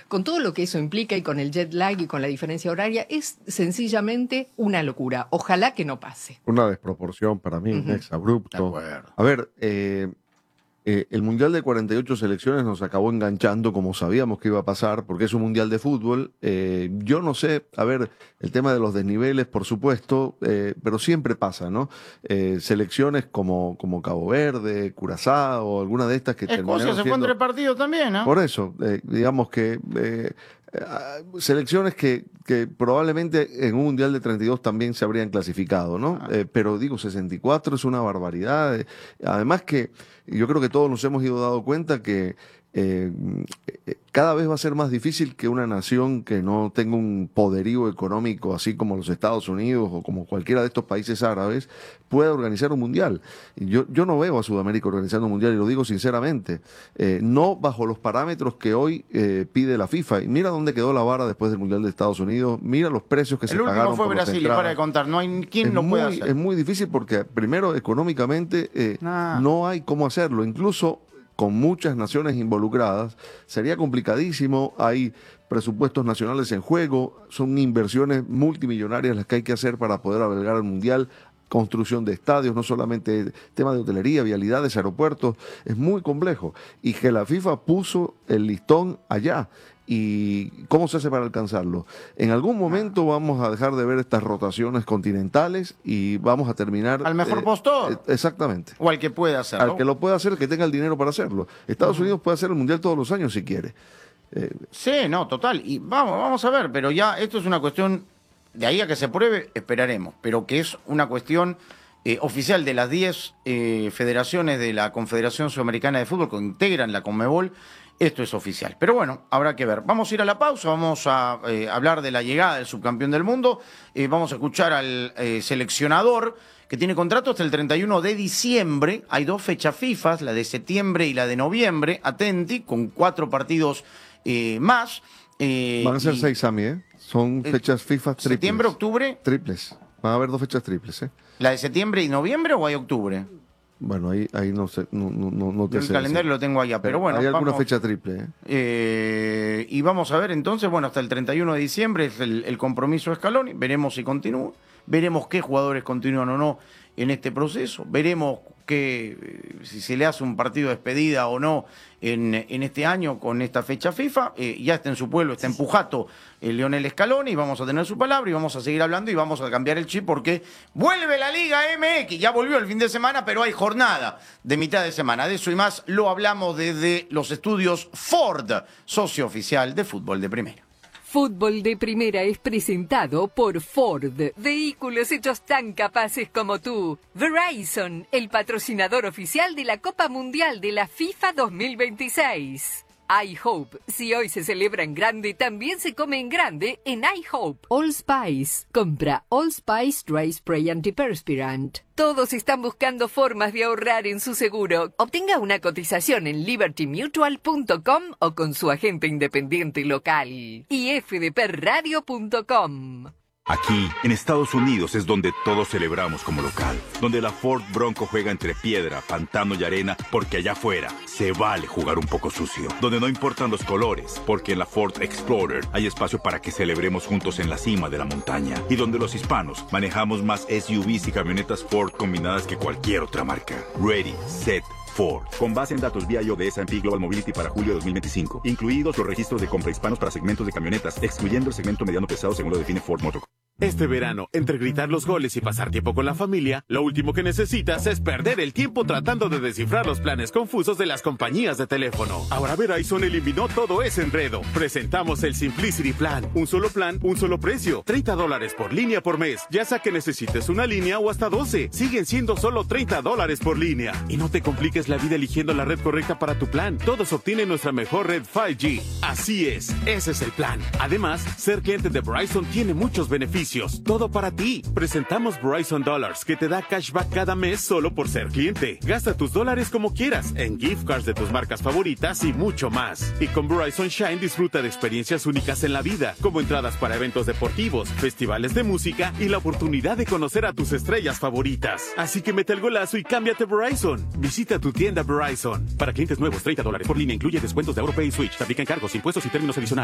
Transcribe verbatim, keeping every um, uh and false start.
con todo lo que eso implica y con el jet lag y con la diferencia horaria, es sencillamente una locura. Ojalá que no pase. Una desproporción para mí, uh-huh. un exabrupto. A ver, eh, eh, el Mundial de cuarenta y ocho selecciones nos acabó enganchando como sabíamos que iba a pasar, porque es un Mundial de fútbol. Eh, yo no sé, a ver, el tema de los desniveles, por supuesto, eh, pero siempre pasa, ¿no? Eh, selecciones como, como Cabo Verde, Curazao, alguna de estas que terminaron Escocia se siendo... fue entre partidos también, ¿no? Por eso, eh, digamos que... Eh, selecciones que, que probablemente en un Mundial de treinta y dos también se habrían clasificado, ¿no? Ah. Eh, pero digo, sesenta y cuatro es una barbaridad. Eh, además que yo creo que todos nos hemos ido dando cuenta que eh, cada vez va a ser más difícil que una nación que no tenga un poderío económico así como los Estados Unidos o como cualquiera de estos países árabes pueda organizar un mundial. Yo, yo no veo a Sudamérica organizando un mundial y lo digo sinceramente, eh, no bajo los parámetros que hoy eh, pide la FIFA. Y mira dónde quedó la vara después del Mundial de Estados Unidos, mira los precios que el se pagaron. El último fue Brasil, y para de contar, no hay quien es lo muy, pueda hacer. Es muy difícil porque primero económicamente eh, nah. no hay cómo hacerlo, incluso con muchas naciones involucradas, sería complicadísimo, hay presupuestos nacionales en juego, son inversiones multimillonarias las que hay que hacer para poder albergar el Mundial, construcción de estadios, no solamente tema de hotelería, vialidades, aeropuertos, es muy complejo. Y que la FIFA puso el listón allá. ¿Y cómo se hace para alcanzarlo? En algún momento vamos a dejar de ver estas rotaciones continentales y vamos a terminar... Al mejor eh, postor. Eh, exactamente. O al que pueda hacerlo. Al que lo pueda hacer, el que tenga el dinero para hacerlo. Estados uh-huh. Unidos puede hacer el Mundial todos los años si quiere. Eh, sí, no, total. Y vamos, vamos a ver, pero ya esto es una cuestión, de ahí a que se pruebe, esperaremos, pero que es una cuestión eh, oficial de las diez eh, federaciones de la Confederación Sudamericana de Fútbol que integran la Conmebol. Esto es oficial. Pero bueno, habrá que ver. Vamos a ir a la pausa, vamos a eh, hablar de la llegada del subcampeón del mundo. Eh, vamos a escuchar al eh, seleccionador que tiene contrato hasta el treinta y uno de diciembre. Hay dos fechas FIFA, la de septiembre y la de noviembre. Atenti, con cuatro partidos eh, más. Eh, Van a ser y, seis, Sami, ¿eh? Son eh, fechas FIFA triples. ¿Septiembre, octubre? Triples. Van a haber dos fechas triples, ¿eh? ¿La de septiembre y noviembre o hay octubre? Bueno, ahí, ahí no sé, no, no, no te el sé. El calendario lo tengo allá, pero, pero bueno. Hay alguna vamos, fecha triple, ¿eh? Eh, y vamos a ver entonces, bueno, hasta el treinta y uno de diciembre es el, el compromiso de Scaloni, veremos si continúa, veremos qué jugadores continúan o no en este proceso, veremos que si se le hace un partido de despedida o no en, en este año con esta fecha FIFA. Eh, ya está en su pueblo, está en Pujato el Lionel Scaloni, y vamos a tener su palabra y vamos a seguir hablando y vamos a cambiar el chip porque vuelve la Liga M X, ya volvió el fin de semana, pero hay jornada de mitad de semana. De eso y más lo hablamos desde los estudios Ford, socio oficial de Fútbol de Primera. Fútbol de Primera es presentado por Ford, vehículos hechos tan capaces como tú. Verizon, el patrocinador oficial de la Copa Mundial de la FIFA dos mil veintiséis. iHope, si hoy se celebra en grande, también se come en grande en iHope. Allspice, compra Allspice Dry Spray Antiperspirant. Todos están buscando formas de ahorrar en su seguro. Obtenga una cotización en liberty mutual punto com o con su agente independiente local. y f d p radio punto com. Aquí, en Estados Unidos, es donde todos celebramos como local. Donde la Ford Bronco juega entre piedra, pantano y arena, porque allá afuera se vale jugar un poco sucio. Donde no importan los colores, porque en la Ford Explorer hay espacio para que celebremos juntos en la cima de la montaña. Y donde los hispanos manejamos más S U Vs y camionetas Ford combinadas que cualquier otra marca. Ready, set, Ford. Con base en datos B I O de S and P Global Mobility para julio de dos mil veinticinco. Incluidos los registros de compra hispanos para segmentos de camionetas, excluyendo el segmento mediano pesado según lo define Ford Motor. Este verano, entre gritar los goles y pasar tiempo con la familia, lo último que necesitas es perder el tiempo tratando de descifrar los planes confusos de las compañías de teléfono. Ahora Verizon eliminó todo ese enredo. Presentamos el Simplicity Plan. Un solo plan, un solo precio. treinta dólares por línea por mes. Ya sea que necesites una línea o hasta doce. Siguen siendo solo treinta dólares por línea. Y no te compliques la vida eligiendo la red correcta para tu plan. Todos obtienen nuestra mejor red cinco G. Así es, ese es el plan. Además, ser cliente de Verizon tiene muchos beneficios. Todo para ti. Presentamos Verizon Dollars, que te da cashback cada mes solo por ser cliente. Gasta tus dólares como quieras, en gift cards de tus marcas favoritas y mucho más. Y con Verizon Shine disfruta de experiencias únicas en la vida, como entradas para eventos deportivos, festivales de música y la oportunidad de conocer a tus estrellas favoritas. Así que mete el golazo y cámbiate Verizon. Visita tu tienda Verizon. Para clientes nuevos, treinta dólares por línea, incluye descuentos de AuroPay y Switch. Se aplican cargos, impuestos y términos adicionales.